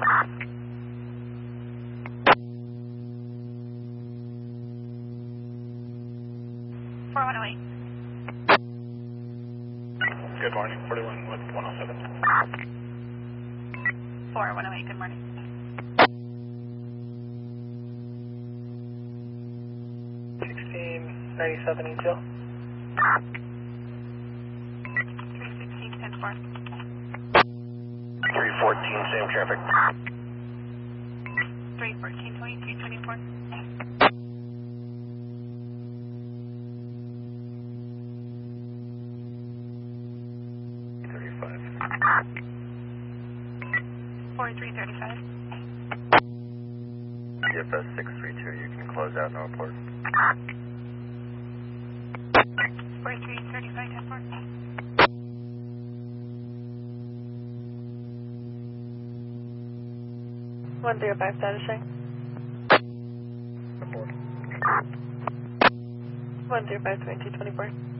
Good morning, 41 with 107. 4108, good morning. 1697 Eagle. 316, 10-4. 314, same traffic. 314, 2324. Three 35. DFS 632, you can close out no report. 4335, 10-4. One 105 status check. Report. 105 2224.